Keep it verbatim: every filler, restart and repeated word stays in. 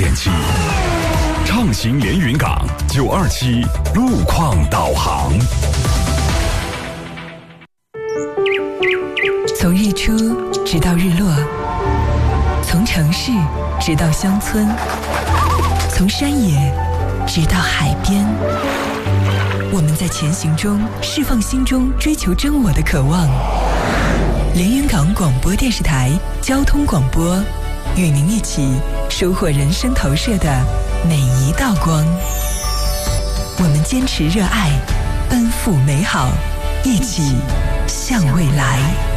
点七，畅行连云港九二七路况导航。 从日出直到日落，从城市直到乡村，从山野直到海边，我们在前行中释放心中追求真我的渴望。连云港广播电视台交通广播，与您一起收获人生投射的每一道光。我们坚持热爱，奔赴美好，一起向未来。